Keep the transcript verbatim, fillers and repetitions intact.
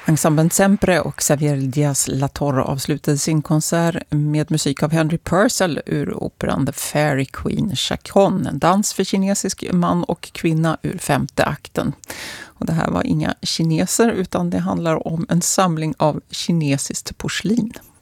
Ensemblen Sempre och Xavier Diaz La Torre avslutade sin konsert med musik av Henry Purcell ur operan The Fairy Queen Chaconne, en dans för kinesisk man och kvinna ur femte akten. Och det här var inga kineser utan det handlar om en samling av kinesiskt porslin.